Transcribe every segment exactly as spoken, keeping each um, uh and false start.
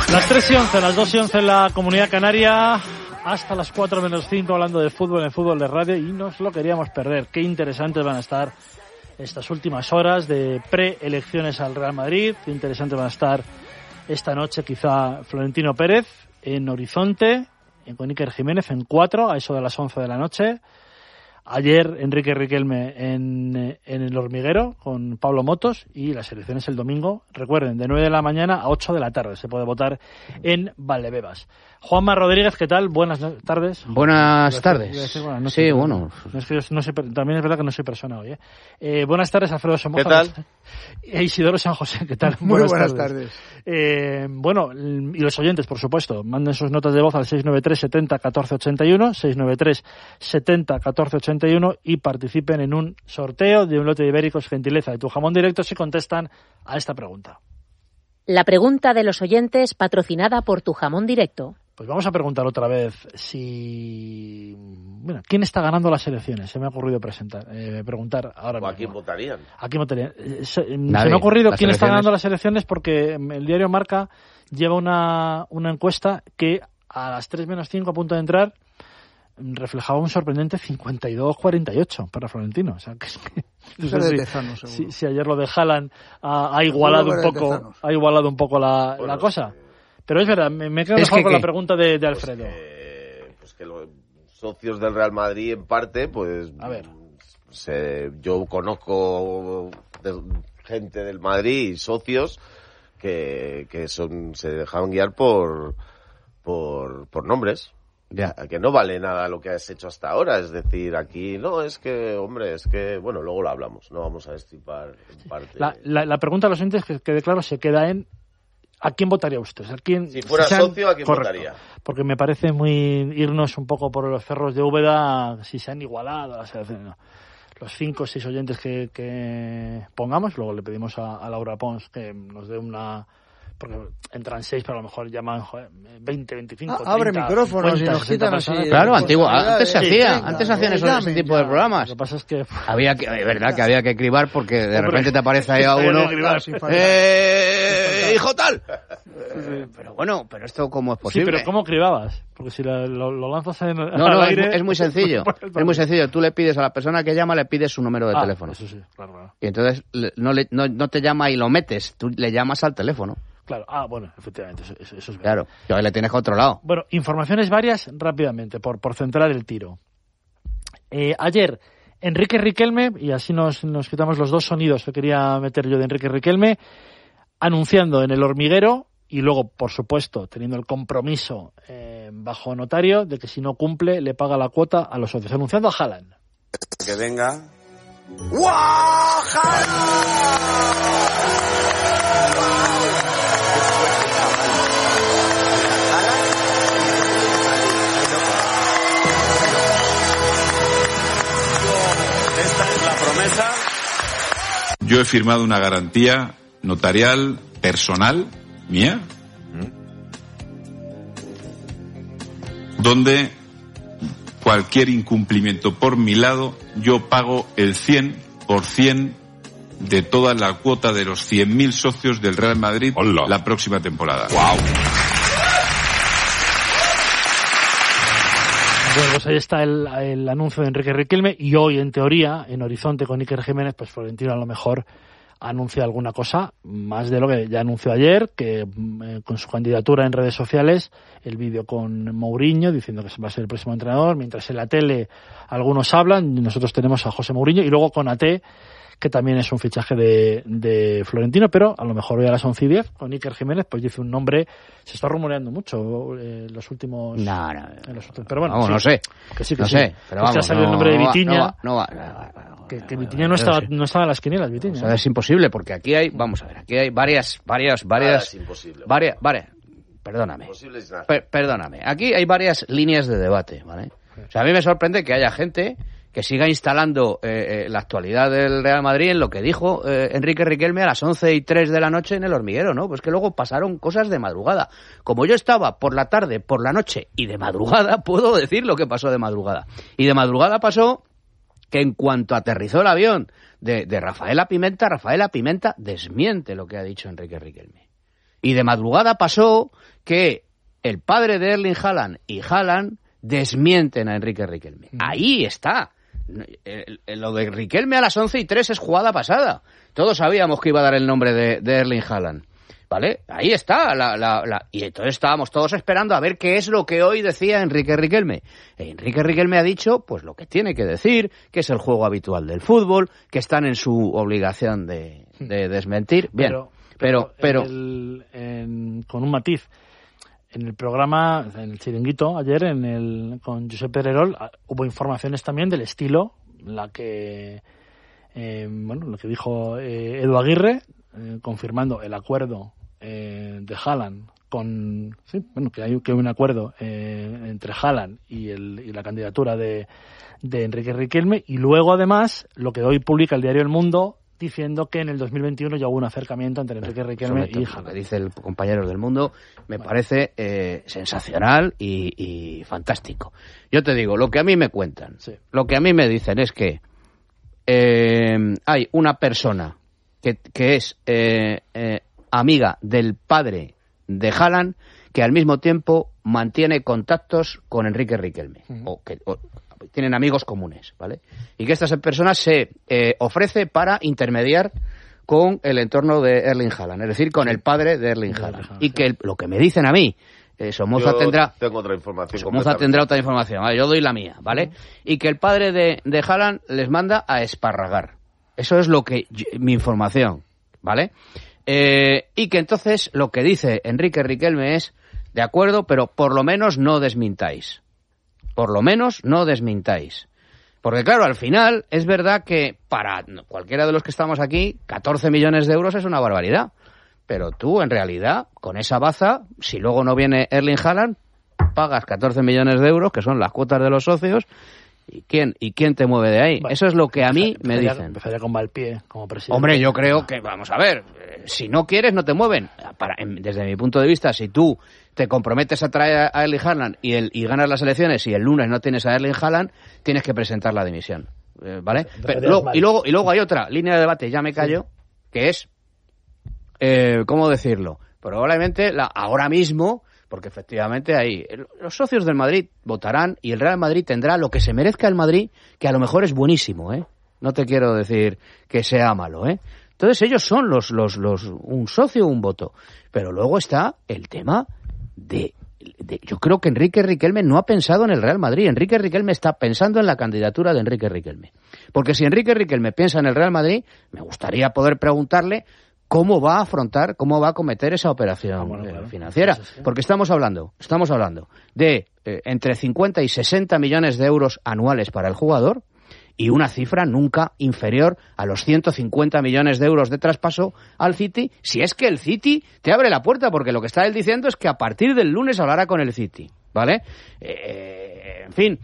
Las tres y once, las dos y once en la Comunidad Canaria, hasta las cuatro menos cinco hablando de fútbol en el Fútbol de Radio, y nos lo queríamos perder. Qué interesantes van a estar estas últimas horas de preelecciones al Real Madrid, qué interesantes van a estar esta noche quizá Florentino Pérez en Horizonte, con Iker Jiménez en cuatro, a eso de las once de la noche. Ayer Enrique Riquelme en, en el Hormiguero con Pablo Motos, y las elecciones el domingo, recuerden, de nueve de la mañana a ocho de la tarde. Se puede votar en Valdebebas. Juanma Rodríguez, ¿qué tal? Buenas tardes. Buenas tardes. Decir, bueno, no sí, sé, bueno. No es que yo, no sé, también es verdad que no soy persona hoy. ¿eh? Eh, buenas tardes, Alfredo Somoza. ¿Qué tal? E Isidoro San José, ¿qué tal? Muy buenas, buenas tardes. tardes. Eh, bueno, y los oyentes, por supuesto, manden sus notas de voz al seis nueve tres setenta catorce ochenta y uno, seis nueve tres setenta catorce ochenta y uno, y participen en un sorteo de un lote de ibéricos gentileza de Tu Jamón Directo si contestan a esta pregunta. La pregunta de los oyentes, patrocinada por Tu Jamón Directo. Pues vamos a preguntar otra vez si... Bueno, ¿quién está ganando las elecciones? Se me ha ocurrido presentar, eh, preguntar ahora ¿O mismo. a quién votarían? ¿A quién votarían? Eh, se, Nadie. se me ha ocurrido Las quién elecciones... está ganando las elecciones porque el diario Marca lleva una, una encuesta que a las tres menos cinco, a punto de entrar, reflejaba un sorprendente cincuenta y dos a cuarenta y ocho para Florentino. O sea, que es que... No sé si, Tejano, si, si ayer lo de Haaland ha, ha igualado un poco ha igualado un poco la, bueno, la cosa. Pero es verdad, me, me quedo es mejor que, con ¿qué? la pregunta de, de Alfredo. Pues que, pues que los socios del Real Madrid, en parte, pues... A ver. Se, yo conozco de, gente del Madrid y socios que, que son se dejaron guiar por, por, por nombres. Ya. Que no vale nada lo que has hecho hasta ahora, es decir, aquí no, es que, hombre, es que, bueno, luego lo hablamos, no vamos a destripar en parte. La, la, la pregunta a los oyentes, que quede claro, se queda en ¿a quién votaría usted? ¿A quién, si fuera si sean, socio, ¿a quién correcto, votaría? Porque me parece muy irnos un poco por los cerros de Úbeda, si se han igualado las elecciones, no. Los cinco o seis oyentes que, que pongamos, luego le pedimos a, a Laura Pons que nos dé una... Porque entran seis, pero a lo mejor llaman joder, veinte, veinticinco, ah, abre treinta, micrófonos cincuenta, y nos quitan así. Claro, antiguo, antes se sí, hacía, venga, antes hacían pues eso, llamen, ese tipo ya. de programas. Lo que pasa es que... Había que, es verdad que había que cribar porque de Hombre, repente te aparece ahí a había uno, que cribar, sin falta. eh, hijo tal. Pero bueno, pero esto cómo es Sí, posible. pero ¿cómo cribabas? Porque si la, lo, lo lanzas en, No, al no, es, aire... mu- es muy sencillo. Es muy sencillo. Tú le pides a la persona que llama, le pides su número de Ah, teléfono. eso sí, claro, claro. Y entonces le- no, le, no, no te llama y lo metes, tú le llamas al teléfono. Claro, ah, bueno, efectivamente, eso, eso, eso es verdad. Claro, y ahí le tienes controlado. Bueno, informaciones varias rápidamente, por, por centrar el tiro. Eh, ayer, Enrique Riquelme, y así nos, nos quitamos los dos sonidos que quería meter yo de Enrique Riquelme, anunciando en el Hormiguero, y luego, por supuesto, teniendo el compromiso eh, bajo notario de que si no cumple, le paga la cuota a los socios, anunciando a Haaland. Que venga. Esta es la promesa. Yo he firmado una garantía notarial personal mía, donde cualquier incumplimiento por mi lado, yo pago el cien por ciento de toda la cuota de los cien mil socios del Real Madrid Hola. La próxima temporada. ¡Wow! Bueno, pues ahí está el, el anuncio de Enrique Riquelme, y hoy, en teoría, en Horizonte con Iker Jiménez, pues Florentino a lo mejor anuncia alguna cosa, más de lo que ya anunció ayer, que eh, con su candidatura en redes sociales, el vídeo con Mourinho diciendo que va a ser el próximo entrenador, mientras en la tele algunos hablan, nosotros tenemos a José Mourinho, y luego con A T, que también es un fichaje de, de Florentino, pero a lo mejor hoy a las once y diez, con Iker Jiménez, pues dice un nombre, se está rumoreando mucho eh, los últimos... No, no, en los últimos, pero bueno, vamos, sí, no sé, que sí, que no sí. sé, pero Es que vamos, ha salido no, el nombre de no va, Vitinha, no va, no va, no va, que, que Vitinha no estaba, no estaba en las quinielas, Vitinha. O sea, es imposible, porque aquí hay, vamos a ver, aquí hay varias, varias, varias... Nada es imposible. Varias, varias, perdóname, Imposible es nada. per- perdóname, aquí hay varias líneas de debate, ¿vale? O sea, a mí me sorprende que haya gente que siga instalando eh, eh, la actualidad del Real Madrid en lo que dijo eh, Enrique Riquelme a las once y tres de la noche en el Hormiguero, ¿no? Pues que luego pasaron cosas de madrugada. Como yo estaba por la tarde, por la noche y de madrugada, puedo decir lo que pasó de madrugada. Y de madrugada pasó que en cuanto aterrizó el avión de, de Rafaela Pimenta, Rafaela Pimenta desmiente lo que ha dicho Enrique Riquelme. Y de madrugada pasó que el padre de Erling Haaland y Haaland desmienten a Enrique Riquelme. Mm. Ahí está. Lo de Riquelme a las once y tres es jugada pasada. Todos sabíamos que iba a dar el nombre de, de Erling Haaland. ¿Vale? Ahí está. La, la, la... Y entonces estábamos todos esperando a ver qué es lo que hoy decía Enrique Riquelme. Enrique Riquelme ha dicho pues lo que tiene que decir, que es el juego habitual del fútbol, que están en su obligación de, de desmentir. Bien, pero... pero, pero, pero... El, en, con un matiz. En el programa, en el Chiringuito, ayer, en el con Josep Pedrerol, hubo informaciones también del estilo, la que, eh, bueno, lo que dijo eh, Edu Aguirre, eh, confirmando el acuerdo eh, de Haaland con, sí, bueno, que hay que hay un acuerdo eh, entre Haaland y, el, y la candidatura de, de Enrique Riquelme, y luego además lo que hoy publica el diario El Mundo, diciendo que en el dos mil veintiuno ya hubo un acercamiento entre Enrique Riquelme y Haaland. Lo que dice el compañero del Mundo me bueno. parece eh, sensacional y, y fantástico. Yo te digo, lo que a mí me cuentan, sí. lo que a mí me dicen es que eh, hay una persona que, que es eh, eh, amiga del padre de Haaland que al mismo tiempo mantiene contactos con Enrique Riquelme. Uh-huh. o que o, tienen amigos comunes, ¿vale? Y que esta persona se eh, ofrece para intermediar con el entorno de Erling Haaland, es decir, con el padre de Erling Haaland. Y que el, lo que me dicen a mí, eh, Somoza yo tendrá... tengo otra información. Somoza tendrá otra información, ¿vale? Yo doy la mía, ¿vale? Uh-huh. Y que el padre de, de Haaland les manda a esparragar. Eso es lo que yo, mi información, ¿vale? Eh, y que entonces lo que dice Enrique Riquelme es, de acuerdo, pero por lo menos no desmintáis. Por lo menos no desmintáis. Porque claro, al final es verdad que para cualquiera de los que estamos aquí, catorce millones de euros es una barbaridad. Pero tú, en realidad, con esa baza, si luego no viene Erling Haaland, pagas catorce millones de euros, que son las cuotas de los socios, ¿y quién, y quién te mueve de ahí? Bueno, eso es lo que a mí empezaría, me dicen. Empezaría con Valpie como presidente. Hombre, yo creo que, vamos a ver, si no quieres, no te mueven. Para, desde mi punto de vista, si tú te comprometes a traer a Erling Haaland y, el, y ganas las elecciones y el lunes no tienes a Erling Haaland, tienes que presentar la dimisión, ¿vale? Pero luego, y, luego, y luego hay otra línea de debate, ya me callo, sí. que es, eh, ¿cómo decirlo? Probablemente la, ahora mismo, porque efectivamente hay los socios del Madrid votarán y el Real Madrid tendrá lo que se merezca el Madrid, que a lo mejor es buenísimo, ¿eh? No te quiero decir que sea malo, ¿eh? Entonces ellos son los, los, los, un socio o un voto. Pero luego está el tema de, de... Yo creo que Enrique Riquelme no ha pensado en el Real Madrid. Enrique Riquelme está pensando en la candidatura de Enrique Riquelme. Porque si Enrique Riquelme piensa en el Real Madrid, me gustaría poder preguntarle cómo va a afrontar, cómo va a cometer esa operación ah, bueno, claro. financiera. Sí, sí. Porque estamos hablando, estamos hablando de eh, entre cincuenta y sesenta millones de euros anuales para el jugador, y una cifra nunca inferior a los ciento cincuenta millones de euros de traspaso al City, si es que el City te abre la puerta, porque lo que está él diciendo es que a partir del lunes hablará con el City, ¿vale? Eh, en fin,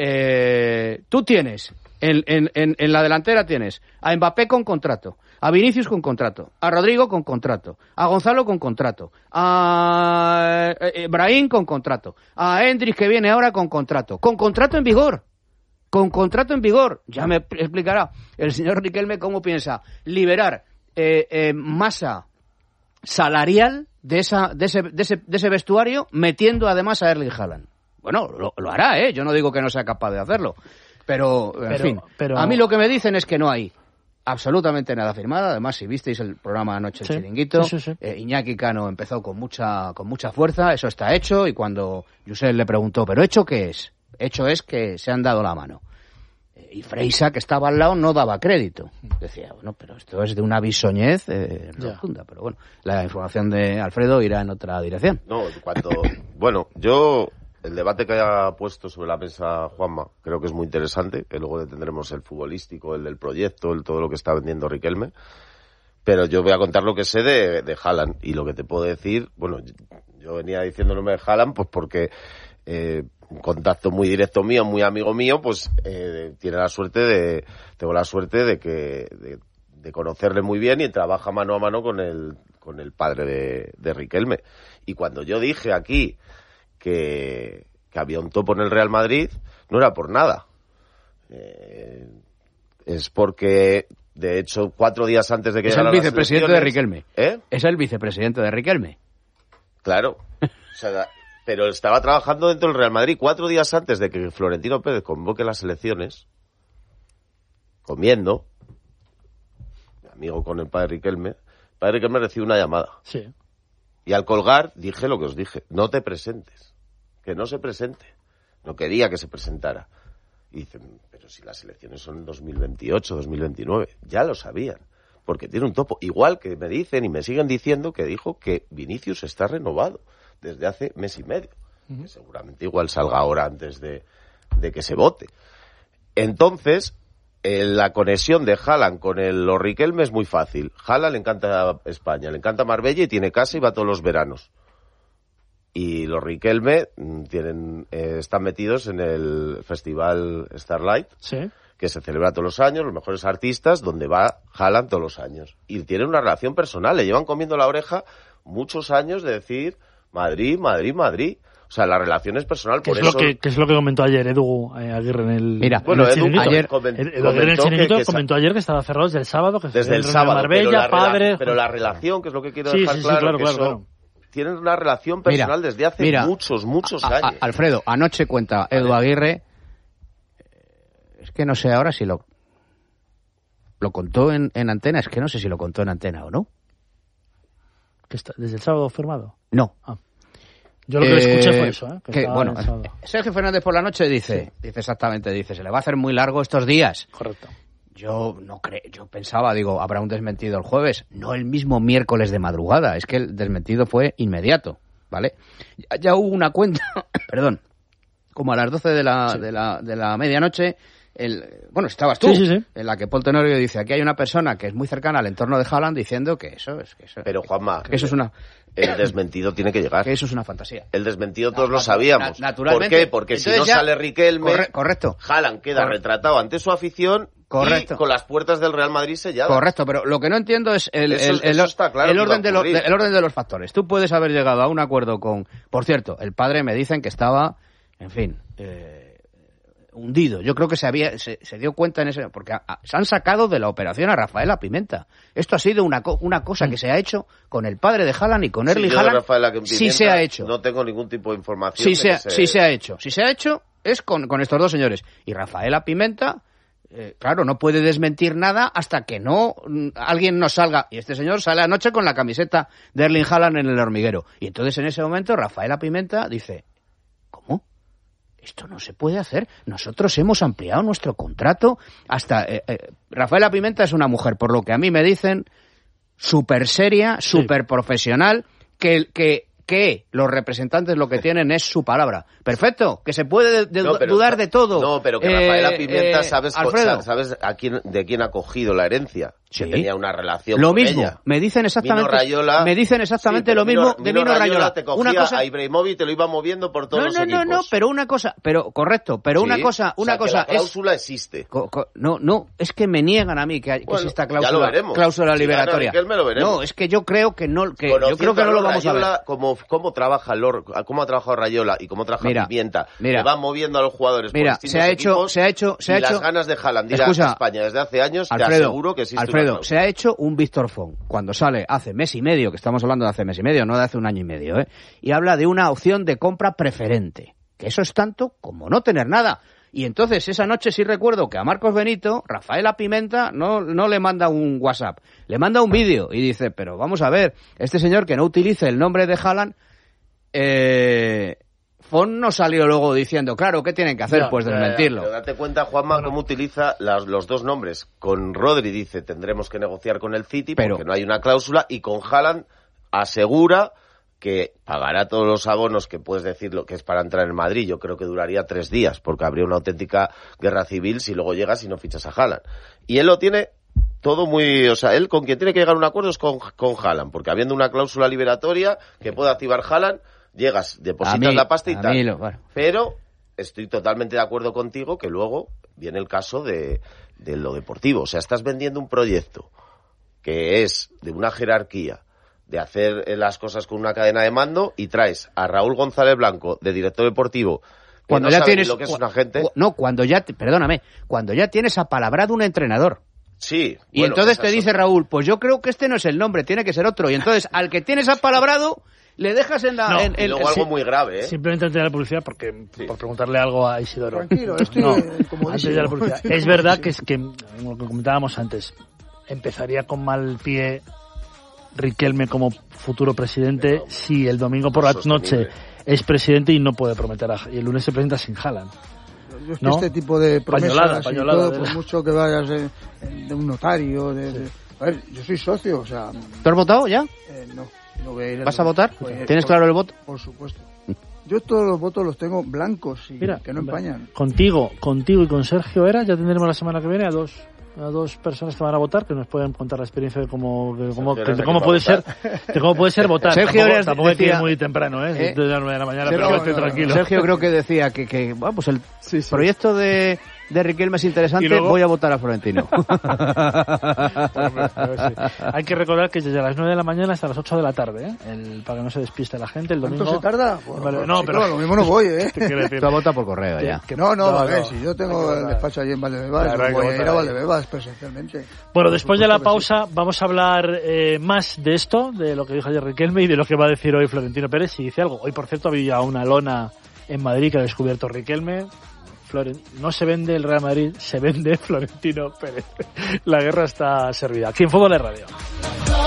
eh, tú tienes, en, en, en, en la delantera tienes a Mbappé con contrato, a Vinicius con contrato, a Rodrigo con contrato, a Gonzalo con contrato, a Brahim con contrato, a Endrick que viene ahora con contrato, con contrato en vigor. Con contrato en vigor, ya me explicará el señor Riquelme cómo piensa liberar eh, eh, masa salarial de esa de ese, de, ese, de ese vestuario, metiendo además a Erling Haaland. Bueno, lo, lo hará, ¿eh? Yo no digo que no sea capaz de hacerlo, pero, en pero, fin, pero... a mí lo que me dicen es que no hay absolutamente nada firmado. Además, si visteis el programa anoche, el sí, Chiringuito, sí, sí, sí. Eh, Iñaki Cano empezó con mucha con mucha fuerza, eso está hecho, y cuando Josep le preguntó, ¿pero hecho qué es? Hecho es que se han dado la mano. Y Freisa, que estaba al lado, no daba crédito. Decía, bueno, pero esto es de una bisoñez eh, rotunda. Pero bueno, la información de Alfredo irá en otra dirección. No, cuando... bueno, yo... El debate que haya puesto sobre la mesa Juanma creo que es muy interesante, que luego tendremos el futbolístico, el del proyecto, el todo lo que está vendiendo Riquelme. Pero yo voy a contar lo que sé de, de Haaland. Y lo que te puedo decir, bueno, yo venía diciendo el nombre de Haaland pues porque... Eh, un contacto muy directo mío, muy amigo mío, pues eh, tiene la suerte de, tengo la suerte de que de, de conocerle muy bien y trabaja mano a mano con el con el padre de, de Riquelme. Y cuando yo dije aquí que, que había un topo en el Real Madrid, no era por nada. Eh, es porque, de hecho, cuatro días antes de que llegara las elecciones... Es el vicepresidente de Riquelme. ¿Eh? Es el vicepresidente de Riquelme. Claro. O sea, pero estaba trabajando dentro del Real Madrid cuatro días antes de que Florentino Pérez convoque las elecciones, comiendo, mi amigo con el padre Riquelme, el padre Riquelme recibe una llamada. Sí. Y al colgar dije lo que os dije, no te presentes, que no se presente. No quería que se presentara. Y dicen, pero si las elecciones son en dos mil veintiocho, dos mil veintinueve, ya lo sabían, porque tiene un topo. Igual que me dicen y me siguen diciendo que dijo que Vinicius está renovado desde hace mes y medio, uh-huh. que seguramente igual salga ahora antes de, de que se vote. Entonces, eh, la conexión de Haaland con el los Riquelme es muy fácil. Haaland le encanta España, le encanta Marbella y tiene casa y va todos los veranos. Y los Riquelme tienen, eh, están metidos en el festival Starlight, sí. que se celebra todos los años, los mejores artistas, donde va Haaland todos los años. Y tienen una relación personal, le llevan comiendo la oreja muchos años de decir Madrid, Madrid, Madrid. O sea, la relación es personal. ¿Qué por es eso... lo que, ¿Qué es lo que comentó ayer Edu eh, Aguirre en el Mira, bueno, en el Edu chiringuito? ayer coment- Edu Aguirre en el chiringuito que, que comentó ayer que estaba cerrado desde el sábado, que desde el en sábado, Marbella, pero, la padre... rela- pero la relación, que es lo que quiero sí, dejar sí, sí, claro, claro, que claro, eso... claro. Tienen una relación personal mira, desde hace mira, muchos, muchos a, a, años. Alfredo, anoche cuenta Edu Aguirre, es que no sé ahora si lo lo contó en, en antena, es que no sé si lo contó en antena o no. ¿Que está desde el sábado firmado? No. Ah. Yo lo que eh, escuché fue eso, ¿eh? Que que, bueno, el sábado. Sergio Fernández por la noche dice, sí. dice exactamente, dice, se le va a hacer muy largo estos días. Correcto. Yo no creo, yo pensaba, digo, habrá un desmentido el jueves, no el mismo miércoles de madrugada, es que el desmentido fue inmediato, ¿vale? Ya, ya hubo una cuenta, perdón, como a las doce de la, sí. de la, de la medianoche, el, bueno, estabas tú, sí, sí, sí. en la que Paul Tenorio dice, aquí hay una persona que es muy cercana al entorno de Haaland diciendo que eso es... Que eso, Pero Juanma, que eso es una... el desmentido tiene que llegar. Que eso es una fantasía. El desmentido todos lo sabíamos. Na- naturalmente. ¿Por qué? Porque Entonces si no ya, sale Riquelme, corre, correcto. Haaland queda Corre. retratado ante su afición Correcto. y con las puertas del Real Madrid selladas. Correcto, pero lo que no entiendo es el, Eso- el, el, eso está claro el que orden iba a de los, ocurrir. el orden de los factores. Tú puedes haber llegado a un acuerdo con... Por cierto, el padre me dicen que estaba, en fin... Eh, hundido. Yo creo que se había se, se dio cuenta en ese... Porque a, a, se han sacado de la operación a Rafaela Pimenta. Esto ha sido una, co, una cosa que se ha hecho con el padre de Haaland y con Erling Sí, yo de Haaland. Rafaela Pimenta Sí se ha hecho. No tengo ningún tipo de información. Sí de se, que ha, se... sí se ha hecho. Si se ha hecho es con, con estos dos señores. Y Rafaela Pimenta... Eh, claro, no puede desmentir nada hasta que no mm, alguien nos salga. Y este señor sale anoche con la camiseta de Erling Haaland en el hormiguero. Y entonces en ese momento Rafaela Pimenta dice, ¿cómo? Esto no se puede hacer. Nosotros hemos ampliado nuestro contrato hasta... Eh, eh, Rafaela Pimenta es una mujer, por lo que a mí me dicen, súper seria, súper sí. profesional, que... que que los representantes lo que tienen es su palabra. Perfecto, que se puede de, de, no, pero, dudar de todo. No, pero que eh, Rafaela Pimenta, eh, ¿sabes, Alfredo, sabes a quién, de quién ha cogido la herencia? Sí. Que tenía una relación lo con mismo, ella. me dicen exactamente, Mino Raiola, me dicen exactamente sí, lo mismo Mino, de Mino, Mino Raiola. Te cogía una cosa, a Ibrahimovic y te lo iba moviendo por todos no, los no, equipos. No, no, pero una cosa, pero correcto, pero sí, una cosa, una o sea, cosa que la cláusula es, existe. Co, co, no, no, es que me niegan a mí que, que bueno, exista cláusula, cláusula, ya lo veremos. cláusula si liberatoria. Gana, lo veremos. No, es que yo creo que no, que bueno, yo creo que no lo vamos Raiola, a ver. Como, cómo trabaja Lor, cómo ha trabajado Raiola y cómo trabaja mira, Pimienta, mira, que van moviendo a los jugadores mira, por distintos se ha hecho, equipos, se ha hecho, se ha y hecho. las ganas de Haaland ir Escucha, a España desde hace años, Alfredo, te aseguro que existe Alfredo, una se ha hecho un Víctor Font cuando sale hace mes y medio, que estamos hablando de hace mes y medio, no de hace un año y medio, ¿eh? Y habla de una opción de compra preferente, que eso es tanto como no tener nada. Y entonces esa noche sí recuerdo que a Marcos Benito, Rafaela Pimenta no, no le manda un WhatsApp, le manda un vídeo y dice, pero vamos a ver, este señor que no utilice el nombre de Haaland, eh... Font no salió luego diciendo, claro, ¿qué tienen que hacer? Ya, pues desmentirlo. Pero date cuenta, Juanma, bueno, cómo utiliza las, los dos nombres. Con Rodri dice, tendremos que negociar con el City pero, porque no hay una cláusula, y con Haaland asegura que pagará todos los abonos, que puedes decir lo que es para entrar en Madrid. Yo creo que duraría tres días, porque habría una auténtica guerra civil si luego llegas y no fichas a Haaland. Y él lo tiene todo muy... O sea, él con quien tiene que llegar a un acuerdo es con, con Haaland, porque habiendo una cláusula liberatoria que pueda activar Haaland, llegas, depositas mí, la pasta y tal. Lo, bueno. Pero estoy totalmente de acuerdo contigo que luego viene el caso de, de lo deportivo. O sea, estás vendiendo un proyecto que es de una jerarquía, de hacer las cosas con una cadena de mando, y traes a Raúl González Blanco de director deportivo, que cuando no ya sabe tienes lo que es cu- un agente. cu- no, cuando ya, perdóname, cuando ya tienes apalabrado un entrenador. Sí. Y bueno, entonces te son... dice Raúl, pues yo creo que este no es el nombre, tiene que ser otro. Y entonces al que tienes apalabrado le dejas en la... No, en, Y en- luego sí. algo muy grave, ¿eh? Simplemente antes de la publicidad, porque Sí. por preguntarle algo a Isidoro. Tranquilo, estoy No, comodísimo. antes de la publicidad. Estoy Es verdad comodísimo. que es que, como que comentábamos antes, empezaría con mal pie Riquelme como futuro presidente si el domingo por la Sostenible. noche es presidente y no puede prometer a, y el lunes se presenta sin Haaland. Yo es que ¿no? este tipo de promesas Pañolada, y pañolada todo, de por la- mucho que vayas de, de un notario, de, de- a ver, yo soy socio, o sea, ¿Tú has votado ya? eh, no, no voy a ir. ¿Vas a votar? Pues, ¿Tienes por- claro el voto? Por supuesto. Yo todos los votos los tengo blancos y Mira, que no empañan. Contigo, contigo y con Sergio Era ya tendremos la semana que viene a dos a dos personas que van a votar que nos pueden contar la experiencia de cómo de cómo, Sergio Era de es cómo el que puede va a ser de cómo puede ser votar. Sergio tampoco, Eras tampoco decía- es muy temprano, ¿eh? ¿Eh? Es de las nueve de la mañana, Sergio- pero que esté no, no, tranquilo. Sergio creo que decía que, que bueno, pues el Sí, sí. proyecto de, de Riquelme es interesante, ¿Y luego? voy a votar a Florentino. Sí. Hay que recordar que desde las nueve de la mañana hasta las ocho de la tarde, ¿eh? El, para que no se despiste la gente, el domingo... ¿Cuánto se tarda? Bueno, Vale, pues, no, chico, pero... lo mismo no voy, ¿eh? Te quiero decir Tú has votado por correo que- ya. que- No, no, a ver, no. si yo tengo Hay que el votar. despacho allí en Valdebebas, Claro, yo hay que voy a votar ir a ahí. Valdebebas presencialmente. Bueno, Por después de la supuesto que sí. pausa vamos a hablar eh, más de esto, de lo que dijo ayer Riquelme y de lo que va a decir hoy Florentino Pérez, si dice algo. Hoy, por cierto, había una lona en Madrid que ha descubierto Riquelme. Floren- no se vende el Real Madrid, se vende Florentino Pérez. La guerra está servida. Aquí en Fútbol de Radio.